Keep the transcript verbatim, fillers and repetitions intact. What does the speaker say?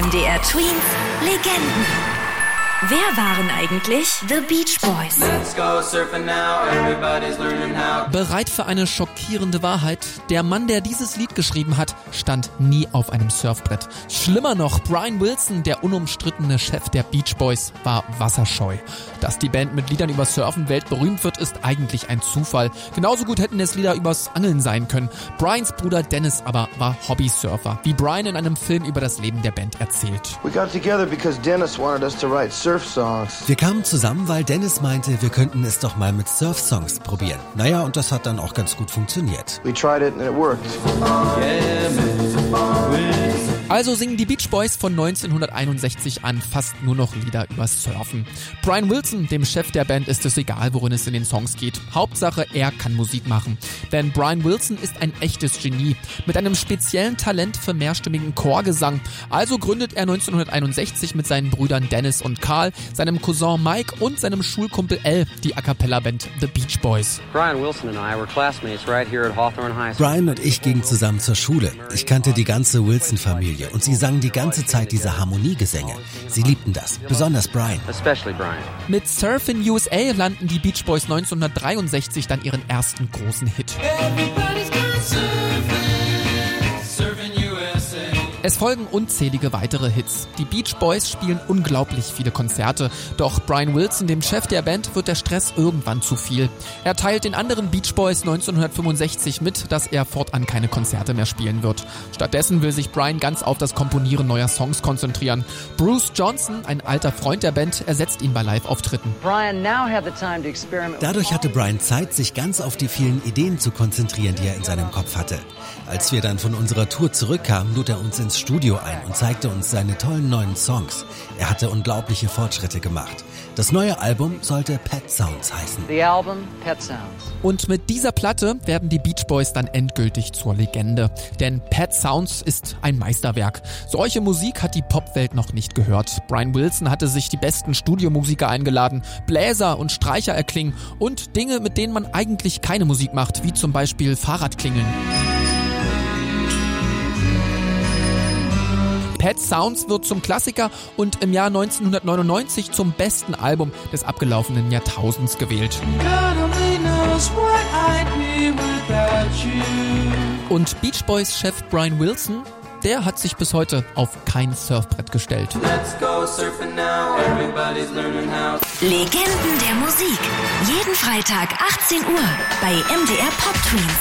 M D R Tweens Legenden. Wer waren eigentlich The Beach Boys? Let's go surfing now, everybody's learning how. Bereit für eine schockierende Wahrheit? Der Mann, der dieses Lied geschrieben hat, stand nie auf einem Surfbrett. Schlimmer noch, Brian Wilson, der unumstrittene Chef der Beach Boys, war wasserscheu. Dass die Band mit Liedern über Surfen weltberühmt wird, ist eigentlich ein Zufall. Genauso gut hätten es Lieder übers Angeln sein können. Brians Bruder Dennis aber war Hobbysurfer, wie Brian in einem Film über das Leben der Band erzählt. We got together because Dennis wanted us to write surf songs. Wir kamen zusammen, weil Dennis meinte, wir könnten es doch mal mit Surf-Songs probieren. Naja, und das hat dann auch ganz gut funktioniert. We tried it and it worked. Also singen die Beach Boys von neunzehnhunderteinundsechzig an fast nur noch Lieder über Surfen. Brian Wilson, dem Chef der Band, ist es egal, worin es in den Songs geht. Hauptsache, er kann Musik machen. Denn Brian Wilson ist ein echtes Genie mit einem speziellen Talent für mehrstimmigen Chorgesang. Also gründet er neunzehnhunderteinundsechzig mit seinen Brüdern Dennis und Carl, seinem Cousin Mike und seinem Schulkumpel Al die A-Cappella-Band The Beach Boys. Brian Wilson and I were classmates right here at Hawthorne High School. Brian und ich gingen zusammen zur Schule. Ich kannte die ganze Wilson-Familie und sie sangen die ganze Zeit diese Harmoniegesänge. Sie liebten das, besonders Brian. Especially Brian. Mit Surf in U S A landen die Beach Boys neunzehnhundertdreiundsechzig dann ihren ersten großen Hit. Es folgen unzählige weitere Hits. Die Beach Boys spielen unglaublich viele Konzerte. Doch Brian Wilson, dem Chef der Band, wird der Stress irgendwann zu viel. Er teilt den anderen Beach Boys neunzehnhundertfünfundsechzig mit, dass er fortan keine Konzerte mehr spielen wird. Stattdessen will sich Brian ganz auf das Komponieren neuer Songs konzentrieren. Bruce Johnson, ein alter Freund der Band, ersetzt ihn bei Live-Auftritten. Dadurch hatte Brian Zeit, sich ganz auf die vielen Ideen zu konzentrieren, die er in seinem Kopf hatte. Als wir dann von unserer Tour zurückkamen, lud er uns ins Studio ein und zeigte uns seine tollen neuen Songs. Er hatte unglaubliche Fortschritte gemacht. Das neue Album sollte Pet Sounds heißen. The album Pet Sounds. Und mit dieser Platte werden die Beach Boys dann endgültig zur Legende. Denn Pet Sounds ist ein Meisterwerk. Solche Musik hat die Popwelt noch nicht gehört. Brian Wilson hatte sich die besten Studiomusiker eingeladen, Bläser und Streicher erklingen und Dinge, mit denen man eigentlich keine Musik macht, wie zum Beispiel Fahrradklingeln. Pet Sounds wird zum Klassiker und im Jahr neunzehnhundertneunundneunzig zum besten Album des abgelaufenen Jahrtausends gewählt. Und Beach Boys Chef Brian Wilson, der hat sich bis heute auf kein Surfbrett gestellt. Let's go surfing now, everybody's learning how. Legenden der Musik. Jeden Freitag achtzehn Uhr bei M D R Pop Tweens.